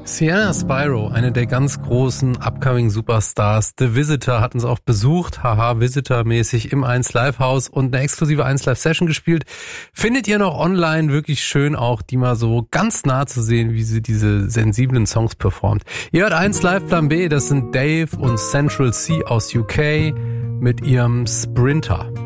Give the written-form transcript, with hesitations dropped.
Sienna Spyro, eine der ganz großen upcoming Superstars. The Visitor hat uns auch besucht, haha, Visitor-mäßig im 1 Live Haus und eine exklusive 1 Live Session gespielt. Findet ihr noch online, wirklich schön auch, die mal so ganz nah zu sehen, wie sie diese sensiblen Songs performt. Ihr hört 1 Live Plan B, das sind Dave und Central C aus UK mit ihrem Sprinter.